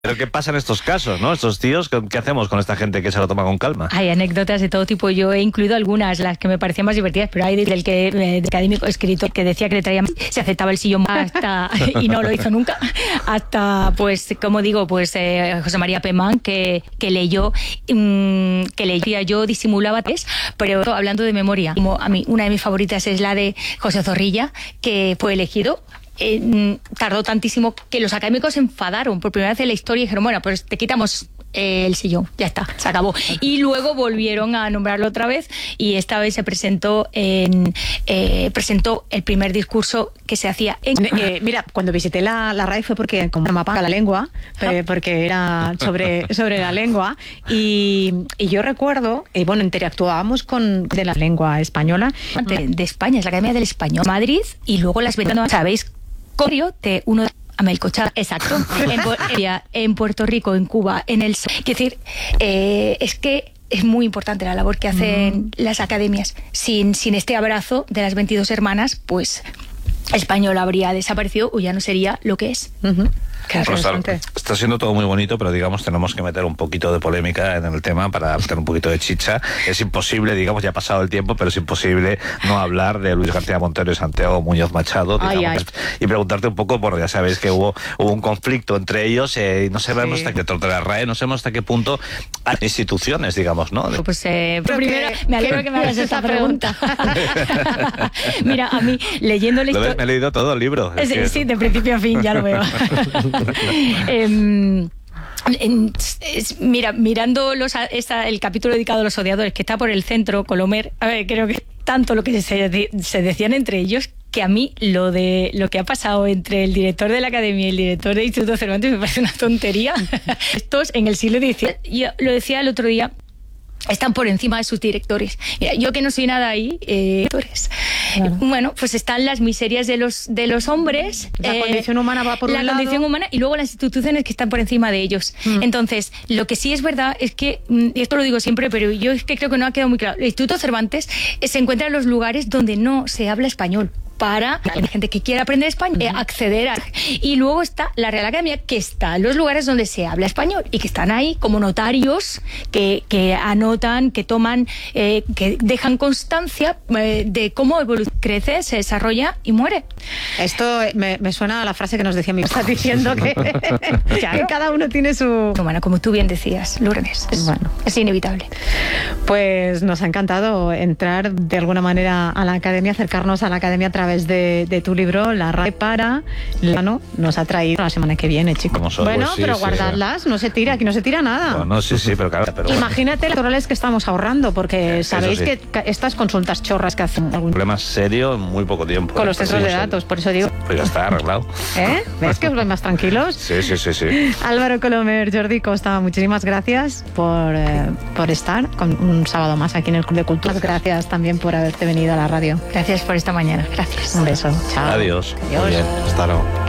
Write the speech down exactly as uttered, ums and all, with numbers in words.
Pero ¿qué pasa en estos casos, no? Estos tíos, ¿qué hacemos con esta gente que se lo toma con calma? Hay anécdotas de todo tipo. Yo he incluido algunas, las que me parecían más divertidas, pero hay del que eh, de académico escrito que decía que le traía, se aceptaba el sillón hasta y no lo hizo nunca, hasta pues, como digo, pues eh, José María Pemán que, que leyó, mmm, que leía yo disimulaba tres, pero hablando de memoria, como a mí una de mis favoritas es la de José Zorrilla, que fue elegido. Eh, tardó tantísimo que los académicos se enfadaron por primera vez en la historia y dijeron, bueno, pues te quitamos eh, el sillón, ya está, se acabó. Y luego volvieron a nombrarlo otra vez y esta vez se presentó en eh, presentó el primer discurso que se hacía en... Eh, mira, cuando visité la, la R A E fue porque como mapa la lengua, eh, porque era sobre, sobre la lengua y, y yo recuerdo, y bueno, interactuábamos con de la lengua española. De, de España, es la Academia del Español, Madrid, y luego las ventanas, ¿sabéis? De uno a Melcochard, exacto, en, en Puerto Rico, en Cuba, en el... Es decir, eh, es que es muy importante la labor que hacen mm. las academias. Sin, sin este abrazo de las veintidós hermanas, pues español habría desaparecido o ya no sería lo que es. Uh-huh. Claro, está, está siendo todo muy bonito, pero digamos tenemos que meter un poquito de polémica en el tema para meter un poquito de chicha. Es imposible, digamos, ya ha pasado el tiempo, pero es imposible no hablar de Luis García Montero y Santiago Muñoz Machado, digamos, ay, ay. y preguntarte un poco, bueno, ya sabéis que hubo, hubo un conflicto entre ellos, eh, y no sabemos sí. hasta qué de la R A E, no sabemos hasta qué punto hay instituciones, digamos, ¿no? Pues eh, primero me alegro que me hagas esta pregunta. Mira, a mí, leyendo la historia... Me he leído todo el libro. Es, que... Sí, de principio a fin, ya lo veo. eh, en, es, mira, mirando los, esta, el capítulo dedicado a los odiadores que está por el centro, Colomer, a ver, creo que tanto lo que se, se decían entre ellos, que a mí lo de lo que ha pasado entre el director de la academia y el director del Instituto Cervantes me parece una tontería. Estos en el siglo dieciocho, yo lo decía el otro día, están por encima de sus directores. Mira, yo que no soy nada ahí, eh, claro. bueno, pues están las miserias de los de los hombres. La eh, condición humana va por la un lado. La condición humana y luego las instituciones que están por encima de ellos. Mm. Entonces, lo que sí es verdad es que, y esto lo digo siempre, pero yo es que creo que no ha quedado muy claro, el Instituto Cervantes eh, se encuentra en los lugares donde no se habla español, para la gente que quiera aprender español, eh, acceder a... Y luego está la Real Academia, que está en los lugares donde se habla español y que están ahí como notarios que, que anotan, que toman, eh, que dejan constancia eh, de cómo crece, se desarrolla y muere. Esto me, me suena a la frase que nos decía mi estás diciendo que, claro. que cada uno tiene su... Bueno, como tú bien decías, Lourdes, es, bueno. es inevitable. Pues nos ha encantado entrar de alguna manera a la Academia, acercarnos a la Academia a través De, de tu libro, La R A E para la, no, nos ha traído la semana que viene, chicos. Bueno, bueno sí, pero sí, guardadlas, sí. no se tira, aquí no se tira nada. No, no sí, sí, pero claro. Pero Imagínate bueno. los electorales que estamos ahorrando, porque eh, sabéis sí. que estas consultas chorras que hacen... Un problema serio en muy poco tiempo. Con los centros de datos, por eso digo... Pues ya está arreglado. ¿Eh? ¿Ves que os vais más tranquilos? Sí, sí, sí, sí. Álvaro Colomer, Jordi Costa, muchísimas gracias por, eh, por estar con un sábado más aquí en el Club de Cultura. Gracias también por haberte venido a la radio. Gracias por esta mañana. Gracias. Un beso. Chao. Adiós. Adiós. Muy bien. Hasta luego.